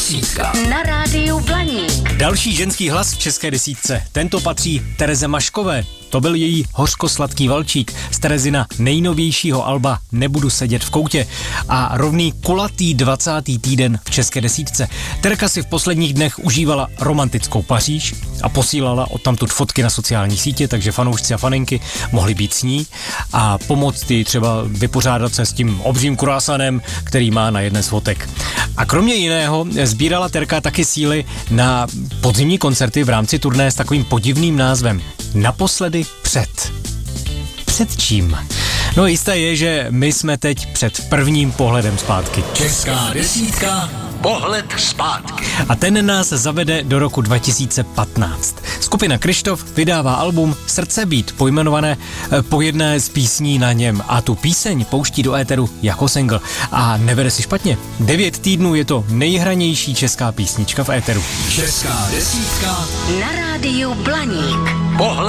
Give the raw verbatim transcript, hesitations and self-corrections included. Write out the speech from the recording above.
desítka. Na rádiu Blaník. Další ženský hlas v české desítce. Tento patří Tereze Maškové. To byl její hořkosladký valčík z Terezina nejnovějšího alba Nebudu sedět v koutě a rovný kulatý dvacátý týden v české desítce. Terka si v posledních dnech užívala romantickou Paříž a posílala odtamtud fotky na sociální sítě, takže fanoušci a faninky mohli být s ní a pomoct jí třeba vypořádat se s tím obřím kruasanem, který má na jedné z fotek. A kromě jiného sbírala Terka taky síly na podzimní koncerty v rámci turné s takovým podivným názvem Naposledy před. Před čím? No jisté je, že my jsme teď před prvním pohledem zpátky. Česká desítka. Pohled zpátky. A ten nás zavede do roku dva tisíce patnáct. Skupina Kryštof vydává album Srdce být, pojmenované po jedné z písní na něm a tu píseň pouští do éteru jako single. A nevede si špatně. Devět týdnů je to nejhranější česká písnička v éteru. Česká desítka. Na rádiu Blaník. Pohled